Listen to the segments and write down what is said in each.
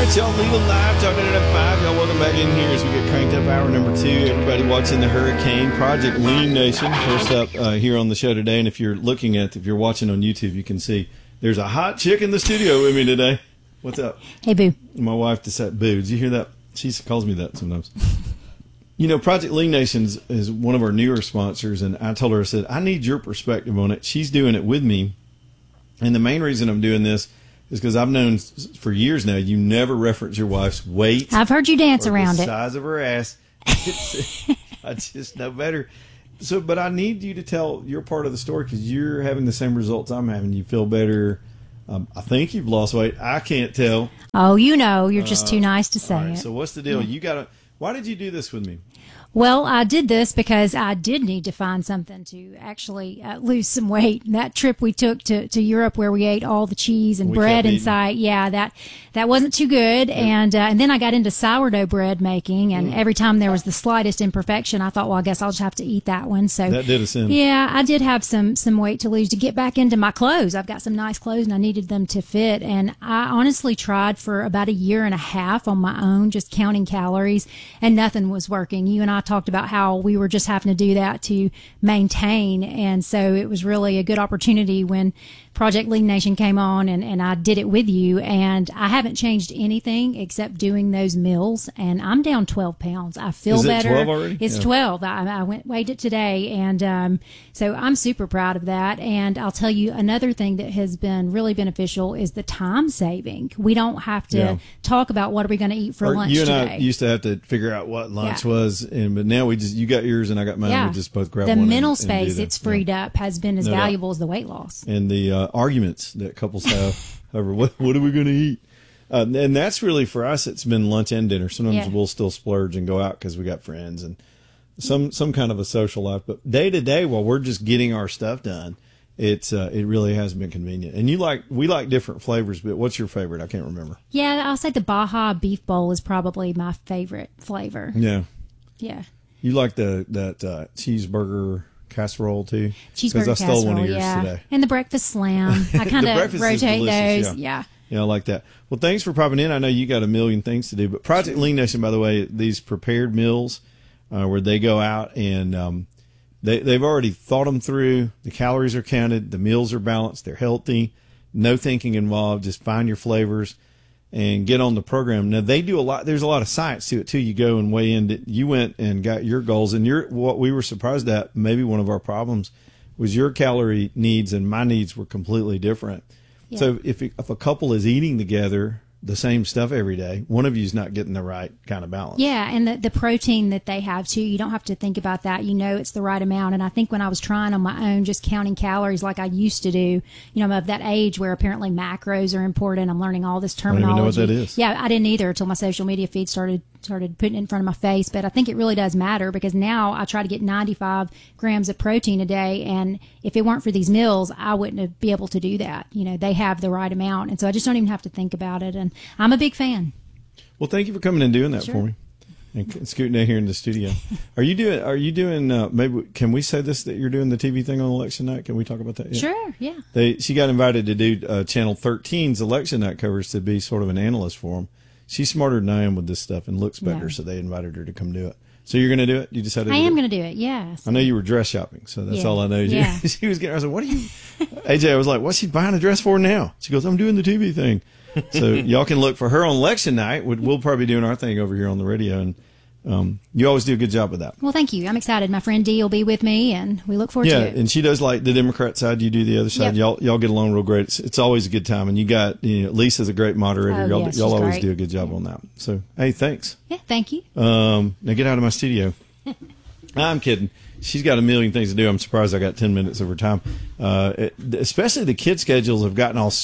right, y'all. Legal Live, Talk 5. Y'all, welcome back in here as we get cranked up hour number 2. Everybody watching the Hurricane Project Lean Nation. First up here on the show today. And if you're watching on YouTube, you can see there's a hot chick in the studio with me today. What's up? Hey, Boo. My wife decided, Boo. Did you hear that? She calls me that sometimes. You know, Project Lean Nation is one of our newer sponsors, and I told her, I said, I need your perspective on it. She's doing it with me. And the main reason I'm doing this is because I've known for years now you never reference your wife's weight. I've heard you dance around the size of her ass. I just know better. So, but I need you to tell your part of the story because you're having the same results I'm having. You feel better. I think you've lost weight. I can't tell. Oh, you're just too nice to say it. So what's the deal? Why did you do this with me? Well, I did this because I did need to find something to actually lose some weight. That trip we took to Europe where we ate all the cheese and bread inside, that wasn't too good. And then I got into sourdough bread making, and every time there was the slightest imperfection, I thought, well, I guess I'll just have to eat that one. So that did us in. Yeah, I did have some weight to lose to get back into my clothes. I've got some nice clothes, and I needed them to fit. And I honestly tried for about a year and a half on my own, just counting calories, and nothing was working. You and I talked about how we were just having to do that to maintain, and so it was really a good opportunity when Project Lean Nation came on, and I did it with you, and I haven't changed anything except doing those meals, and I'm down 12 pounds. I feel better. 12 already? It's 12. I weighed it today, and so I'm super proud of that. And I'll tell you another thing that has been really beneficial is the time saving. We don't have to talk about what are we going to eat for lunch today. You and I used to have to figure out what lunch was, but now you got yours and I got mine. Yeah. We just both grab the one. The mental space it's freed up has been as valuable as the weight loss. And the arguments that couples have over what are we going to eat. And that's really, for us, it's been lunch and dinner. Sometimes we'll still splurge and go out because we got friends and some kind of a social life. But day to day, while we're just getting our stuff done, it really has been convenient. And we like different flavors, but what's your favorite? I can't remember. Yeah, I'll say the Baja beef bowl is probably my favorite flavor. Yeah. Yeah. You like that cheeseburger casserole too? Cheeseburger casserole, I stole one of yours today. And the breakfast slam. I kind of rotate those. Yeah, I like that. Well, thanks for popping in. I know you got a million things to do, but Project Lean Nation, by the way, these prepared meals where they go out and they've already thought them through. The calories are counted. The meals are balanced. They're healthy. No thinking involved. Just find your flavors and get on the program. Now, they do a lot. There's a lot of science to it, too. You go and weigh in. You went and got your goals. And what we were surprised at, maybe one of our problems, was your calorie needs and my needs were completely different. Yeah. So if a couple is eating together the same stuff every day, one of you is not getting the right kind of balance. Yeah, and the protein that they have, too, you don't have to think about that. You know it's the right amount. And I think when I was trying on my own, just counting calories like I used to do, I'm of that age where apparently macros are important. I'm learning all this terminology. I don't even know what that is. Yeah, I didn't either until my social media feed started putting it in front of my face. But I think it really does matter because now I try to get 95 grams of protein a day. And if it weren't for these meals, I wouldn't be able to do that. They have the right amount. And so I just don't even have to think about it. And I'm a big fan. Well, thank you for coming and doing that for me and scooting down here in the studio. Are you doing, maybe, can we say this, that you're doing the TV thing on election night? Can we talk about that yet? Sure, yeah. She got invited to do Channel 13's election night coverage to be sort of an analyst for them. She's smarter than I am with this stuff and looks better, so they invited her to come do it. So you're going to do it? You decided to do it? I am going to do it, yes. I know you were dress shopping, so that's all I know. Yeah. She was getting, I was like, what are you, AJ, I was like, what's she buying a dress for now? She goes, I'm doing the TV thing. So y'all can look for her on election night. We'll probably be doing our thing over here on the radio, and you always do a good job with that. Well, thank you. I'm excited. My friend Dee will be with me, and we look forward to it. Yeah, and she does like the Democrat side. You do the other side. Yep. Y'all get along real great. It's always a good time, and you got Lisa's a great moderator. Y'all always do a good job on that. So hey, thanks. Yeah, thank you. Now get out of my studio. I'm kidding. She's got a million things to do. I'm surprised I got 10 minutes of her time. Especially the kid schedules have gotten all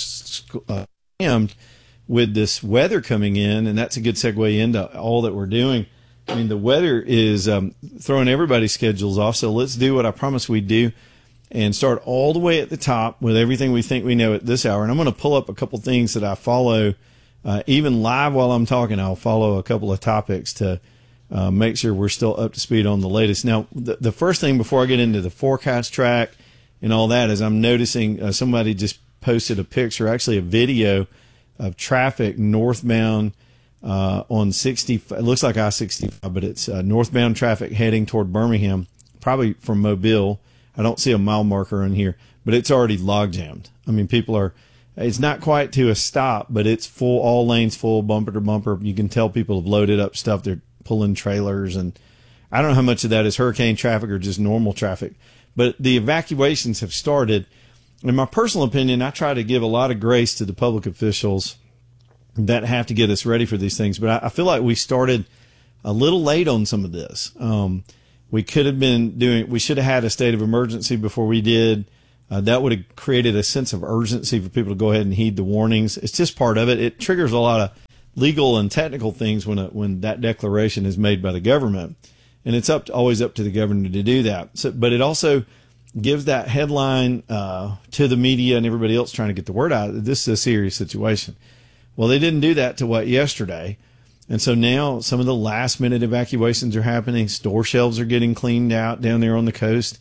jammed with this weather coming in, and that's a good segue into all that we're doing. I mean, the weather is throwing everybody's schedules off, so let's do what I promised we'd do and start all the way at the top with everything we think we know at this hour. And I'm going to pull up a couple things that I follow, even live while I'm talking. I'll follow a couple of topics to make sure we're still up to speed on the latest. Now, the first thing before I get into the forecast track and all that is I'm noticing somebody just posted a picture, actually a video of traffic northbound on 60. It looks like I-65, but it's northbound traffic heading toward Birmingham, probably from Mobile. I don't see a mile marker in here, but it's already log jammed. I mean, it's not quite to a stop, but it's full, all lanes full, bumper to bumper. You can tell people have loaded up stuff. They're pulling trailers, and I don't know how much of that is hurricane traffic or just normal traffic, but the evacuations have started. In my personal opinion, I try to give a lot of grace to the public officials that have to get us ready for these things, but I feel like we started a little late on some of this. We should have had a state of emergency before we did. That would have created a sense of urgency for people to go ahead and heed the warnings. It's just part of it. It triggers a lot of legal and technical things when that declaration is made by the government, and it's always up to the governor to do that. So, but it also gives that headline to the media and everybody else trying to get the word out that this is a serious situation. Well, they didn't do that till yesterday. And so now some of the last minute evacuations are happening. Store shelves are getting cleaned out down there on the coast.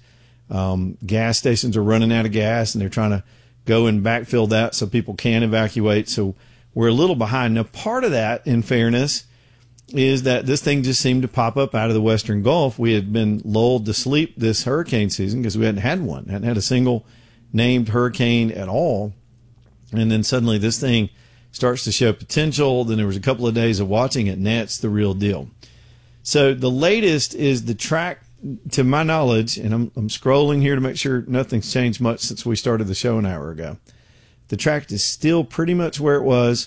Gas stations are running out of gas, and they're trying to go and backfill that so people can evacuate. So we're a little behind. Now, part of that, in fairness, is that this thing just seemed to pop up out of the Western Gulf. We had been lulled to sleep this hurricane season because we hadn't had a single named hurricane at all. And then suddenly this thing starts to show potential. Then there was a couple of days of watching it, and that's the real deal. So the latest is the track, to my knowledge, and I'm scrolling here to make sure nothing's changed much since we started the show an hour ago. The track is still pretty much where it was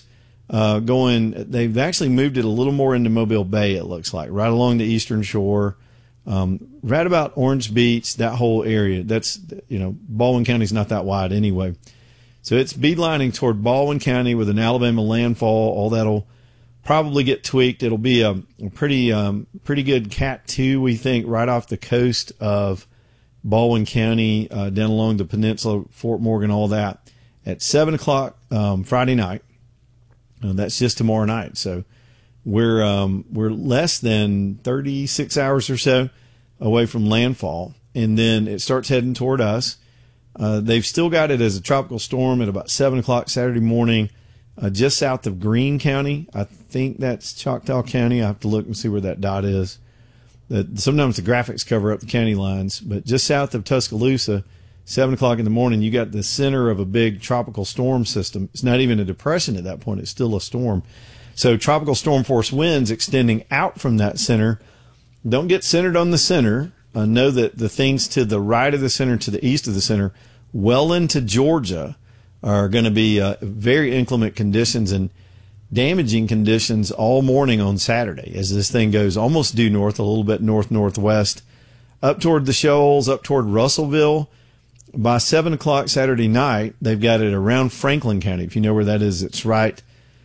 they've actually moved it a little more into Mobile Bay, it looks like, right along the eastern shore, right about Orange Beach, that whole area. That's, Baldwin County's not that wide anyway. So it's beelining toward Baldwin County with an Alabama landfall. All that'll probably get tweaked. It'll be a pretty good Cat 2, we think, right off the coast of Baldwin County, down along the peninsula, Fort Morgan, all that, at 7 o'clock Friday night. That's just tomorrow night. So we're less than 36 hours or so away from landfall, and then it starts heading toward us. They've still got it as a tropical storm at about 7 o'clock Saturday morning, just south of Greene County. I think that's Choctaw County. I have to look and see where that dot is. Sometimes the graphics cover up the county lines, but just south of Tuscaloosa, 7 o'clock in the morning, you got the center of a big tropical storm system. It's not even a depression at that point. It's still a storm. So tropical storm force winds extending out from that center. Don't get centered on the center. Know that the things to the right of the center, to the east of the center, well into Georgia, are going to be very inclement conditions and damaging conditions all morning on Saturday as this thing goes almost due north, a little bit north-northwest, up toward the Shoals, up toward Russellville. By 7 o'clock Saturday night, they've got it around Franklin County. If you know where that is, it's right,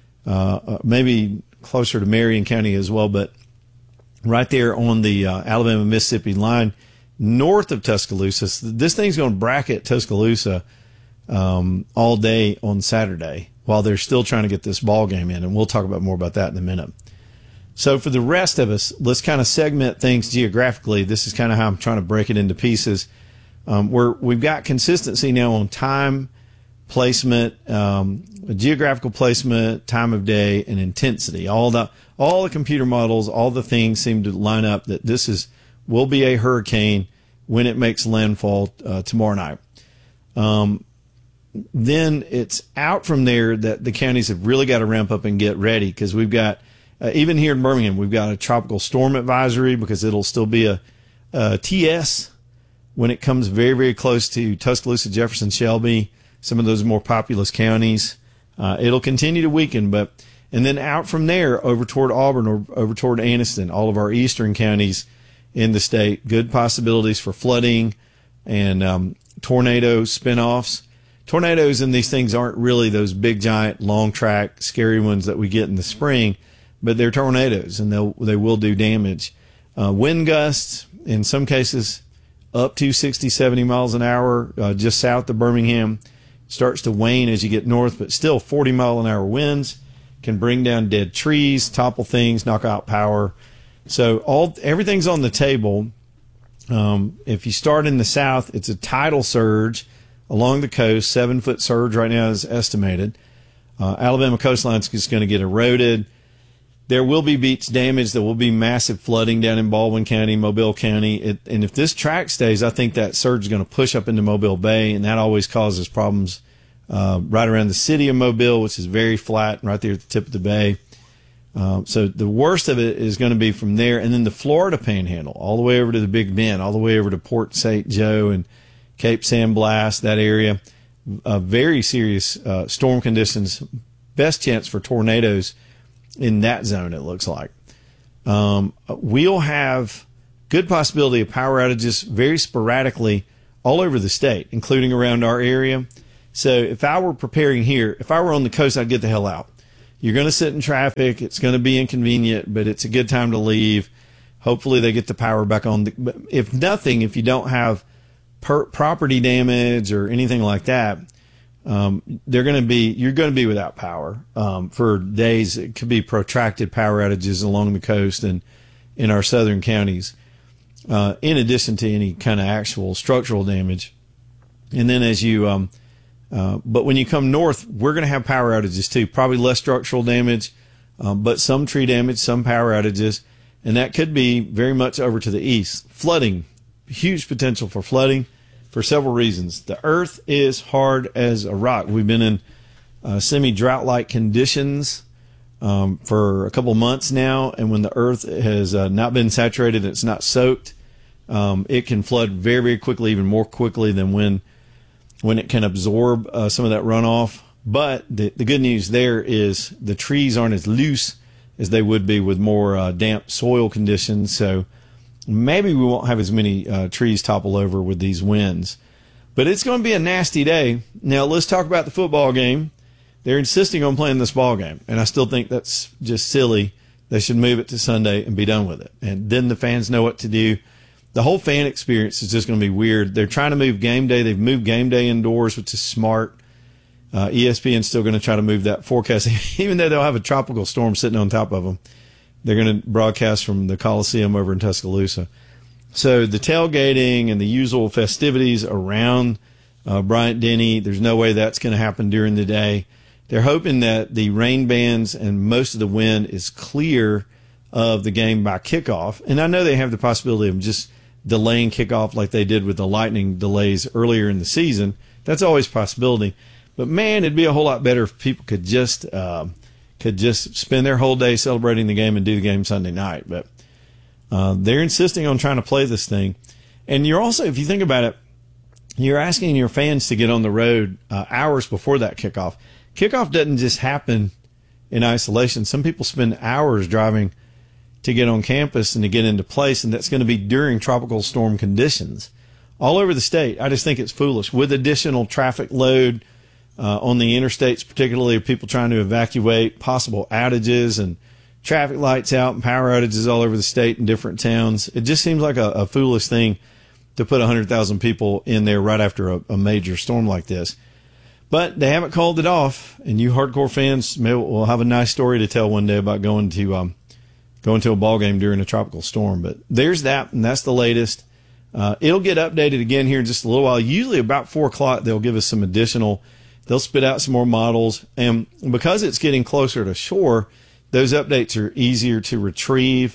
maybe closer to Marion County as well, but right there on the Alabama-Mississippi line, north of Tuscaloosa. So this thing's going to bracket Tuscaloosa all day on Saturday while they're still trying to get this ball game in, and we'll talk more about that in a minute. So for the rest of us, let's kind of segment things geographically. This is kind of how I'm trying to break it into pieces. We've got consistency now on time, placement, geographical placement, time of day, and intensity. All the computer models, all the things seem to line up that will be a hurricane when it makes landfall tomorrow night. Then it's out from there that the counties have really got to ramp up and get ready, because we've got, even here in Birmingham, we've got a tropical storm advisory because it'll still be a TS when it comes very, very close to Tuscaloosa, Jefferson, Shelby, some of those more populous counties. It'll continue to weaken, and then out from there over toward Auburn or over toward Anniston, all of our eastern counties in the state, good possibilities for flooding and tornado spinoffs. Tornadoes and these things aren't really those big, giant, long track, scary ones that we get in the spring, but they're tornadoes, and they will do damage. Wind gusts, in some cases, up to 60, 70 miles an hour just south of Birmingham. Starts to wane as you get north, but still 40-mile-an-hour winds can bring down dead trees, topple things, knock out power. So everything's on the table. If you start in the south, it's a tidal surge along the coast. 7-foot surge right now is estimated. Alabama coastline is just going to get eroded. There will be beach damage. There will be massive flooding down in Baldwin County, Mobile County. And if this track stays, I think that surge is going to push up into Mobile Bay, and that always causes problems right around the city of Mobile, which is very flat, right there at the tip of the bay. So the worst of it is going to be from there, and then the Florida Panhandle, all the way over to the Big Bend, all the way over to Port St. Joe and Cape San Blas, that area. Very serious storm conditions. Best chance for tornadoes in that zone, it looks like. We'll have good possibility of power outages very sporadically all over the state, including around our area. So if I were preparing here, if I were on the coast, I'd get the hell out. You're going to sit in traffic. It's going to be inconvenient, but it's a good time to leave. Hopefully they get the power back on. If nothing, if you don't have property damage or anything like that, you're going to be without power for days. It could be protracted power outages along the coast and in our southern counties, in addition to any kind of actual structural damage. And then but when you come north, we're going to have power outages too. Probably less structural damage, but some tree damage, some power outages, and that could be very much over to the east. Flooding, huge potential for flooding. For several reasons. The earth is hard as a rock. We've been in semi-drought-like conditions for a couple months now, and when the earth has not been saturated and it's not soaked, it can flood very, very quickly, even more quickly than when it can absorb some of that runoff. But the good news there is the trees aren't as loose as they would be with more damp soil conditions, so maybe we won't have as many trees topple over with these winds. But it's going to be a nasty day. Now, let's talk about the football game. They're insisting on playing this ball game, and I still think that's just silly. They should move it to Sunday and be done with it. And then the fans know what to do. The whole fan experience is just going to be weird. They're trying to move game day. They've moved game day indoors, which is smart. ESPN's still going to try to move that forecasting, even though they'll have a tropical storm sitting on top of them. They're going to broadcast from the Coliseum over in Tuscaloosa. So the tailgating and the usual festivities around Bryant-Denny, there's no way that's going to happen during the day. They're hoping that the rain bands and most of the wind is clear of the game by kickoff. And I know they have the possibility of just delaying kickoff like they did with the Lightning delays earlier in the season. That's always a possibility. But, man, it'd be a whole lot better if people could just spend their whole day celebrating the game and do the game Sunday night. But they're insisting on trying to play this thing. And you're also, if you think about it, you're asking your fans to get on the road hours before that kickoff. Kickoff doesn't just happen in isolation. Some people spend hours driving to get on campus and to get into place, and that's going to be during tropical storm conditions all over the state. I just think it's foolish. With additional traffic load on the interstates, particularly of people trying to evacuate, possible outages and traffic lights out and power outages all over the state in different towns. It just seems like a foolish thing to put 100,000 people in there right after a major storm like this. But they haven't called it off, and you hardcore fans will have a nice story to tell one day about going to a ball game during a tropical storm. But there's that, and that's the latest. It'll get updated again here in just a little while. Usually about 4 o'clock, they'll give us some additional. They'll spit out some more models. And because it's getting closer to shore, those updates are easier to retrieve.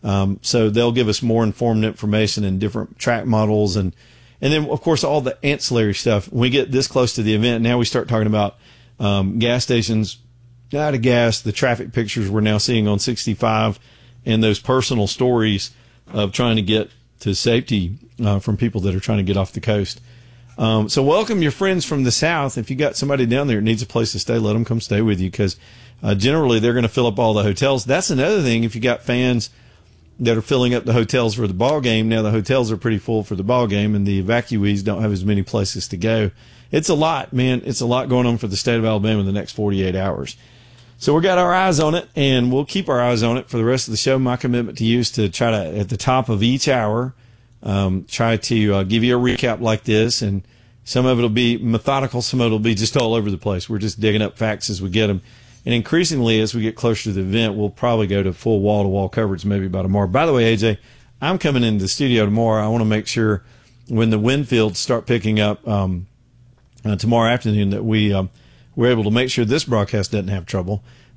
So they'll give us more informed information and different track models. And then, of course, all the ancillary stuff. When we get this close to the event, now we start talking about gas stations out of gas, the traffic pictures we're now seeing on 65, and those personal stories of trying to get to safety from people that are trying to get off the coast. So welcome your friends from the south. If you got somebody down there that needs a place to stay, let them come stay with you, because generally they're going to fill up all the hotels. That's another thing. If you got fans that are filling up the hotels for the ball game, now the hotels are pretty full for the ball game, and the evacuees don't have as many places to go. It's a lot, man. It's a lot going on for the state of Alabama in the next 48 hours. So we got our eyes on it, and we'll keep our eyes on it for the rest of the show. My commitment to you is to try to, at the top of each hour, try to give you a recap like this, and some of it will be methodical, some of it will be just all over the place. We're just digging up facts as we get them. And increasingly, as we get closer to the event, we'll probably go to full wall-to-wall coverage maybe by tomorrow. By the way, AJ, I'm coming into the studio tomorrow. I want to make sure when the wind fields start picking up tomorrow afternoon that we're able to make sure this broadcast doesn't have trouble.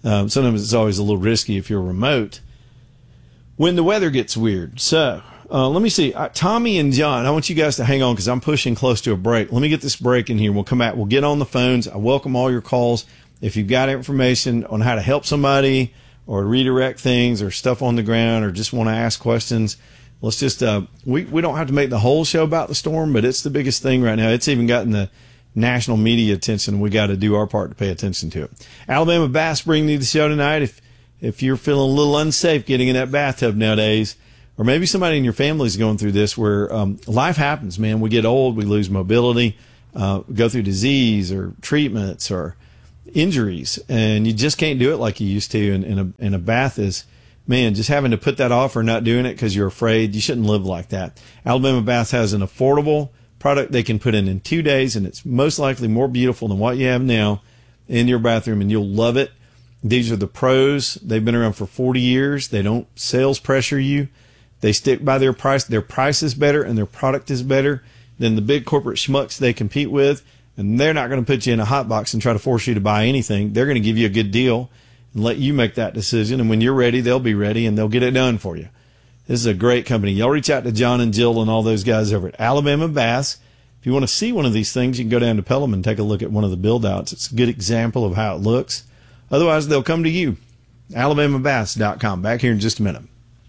Sometimes it's always a little risky if you're remote when the weather gets weird. So let me see. Tommy and John, I want you guys to hang on because I'm pushing close to a break. Let me get this break in here. We'll come back. We'll get on the phones. I welcome all your calls. If you've got information on how to help somebody or redirect things or stuff on the ground or just want to ask questions, let's just we don't have to make the whole show about the storm, but it's the biggest thing right now. It's even gotten the national media attention. We got to do our part to pay attention to it. Alabama Bass bringing you the show tonight. If you're feeling a little unsafe getting in that bathtub nowadays, or maybe somebody in your family is going through this where life happens, man. We get old, we lose mobility, go through disease or treatments or injuries, and you just can't do it like you used to. And a bath is, man, just having to put that off or not doing it because you're afraid. You shouldn't live like that. Alabama Bath has an affordable product they can put in 2 days, and it's most likely more beautiful than what you have now in your bathroom, and you'll love it. These are the pros. They've been around for 40 years. They don't sales pressure you. They stick by their price. Their price is better and their product is better than the big corporate schmucks they compete with. And they're not going to put you in a hot box and try to force you to buy anything. They're going to give you a good deal and let you make that decision. And when you're ready, they'll be ready and they'll get it done for you. This is a great company. Y'all reach out to John and Jill and all those guys over at Alabama Bass. If you want to see one of these things, you can go down to Pelham and take a look at one of the build-outs. It's a good example of how it looks. Otherwise, they'll come to you. AlabamaBass.com. Back here in just a minute.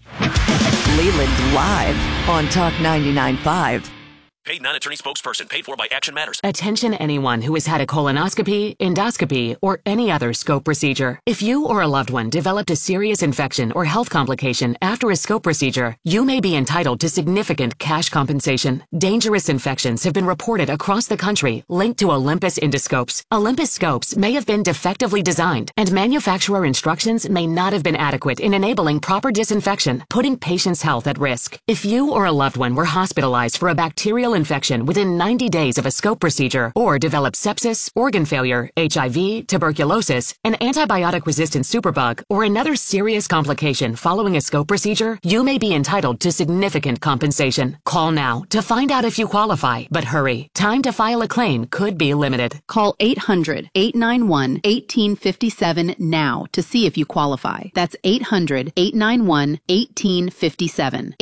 Leland Live on Talk 99.5. Paid non-attorney spokesperson. Paid for by Action Matters. Attention anyone who has had a colonoscopy, endoscopy, or any other scope procedure. If you or a loved one developed a serious infection or health complication after a scope procedure, you may be entitled to significant cash compensation. Dangerous infections have been reported across the country linked to Olympus endoscopes. Olympus scopes may have been defectively designed, and manufacturer instructions may not have been adequate in enabling proper disinfection, putting patients' health at risk. If you or a loved one were hospitalized for a bacterial infection within 90 days of a scope procedure, or developed sepsis, organ failure, HIV, tuberculosis, an antibiotic-resistant superbug, or another serious complication following a scope procedure, you may be entitled to significant compensation. Call now to find out if you qualify, but hurry. Time to file a claim could be limited. Call 800-891-1857 now to see if you qualify. That's 800-891-1857.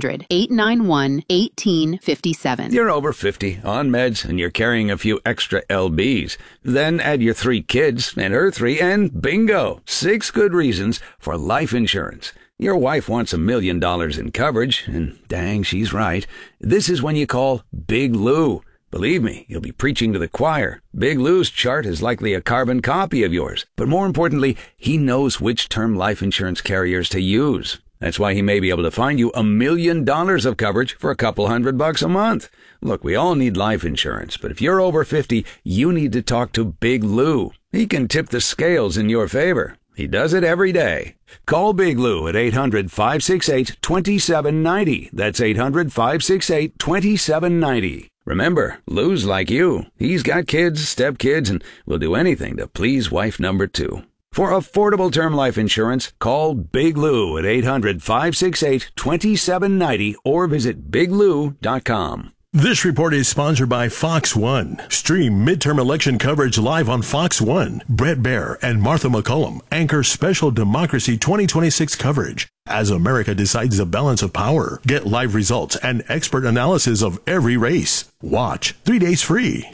800-891-1857. You're over 50, on meds, and you're carrying a few extra LBs. Then add your 3 kids and her 3, and bingo! 6 good reasons for life insurance. Your wife wants $1 million in coverage, and dang, she's right. This is when you call Big Lou. Believe me, you'll be preaching to the choir. Big Lou's chart is likely a carbon copy of yours. But more importantly, he knows which term life insurance carriers to use. That's why he may be able to find you $1 million of coverage for a couple $100 a month. Look, we all need life insurance, but if you're over 50, you need to talk to Big Lou. He can tip the scales in your favor. He does it every day. Call Big Lou at 800-568-2790. That's 800-568-2790. Remember, Lou's like you. He's got kids, stepkids, and will do anything to please wife number 2. For affordable term life insurance, call Big Lou at 800-568-2790 or visit biglou.com. This report is sponsored by Fox One. Stream midterm election coverage live on Fox One. Brett Baer and Martha McCullum anchor special Democracy 2026 coverage as America decides the balance of power. Get live results and expert analysis of every race. Watch 3 days free.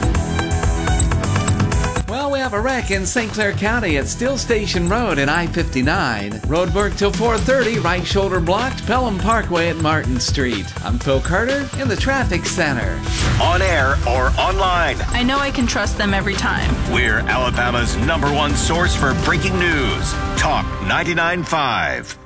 Well, we have a wreck in St. Clair County at Still Station Road and I-59. Road work till 4:30, right shoulder blocked, Pelham Parkway at Martin Street. I'm Phil Carter in the Traffic Center. On air or online. I know I can trust them every time. We're Alabama's #1 source for breaking news. Talk 99.5.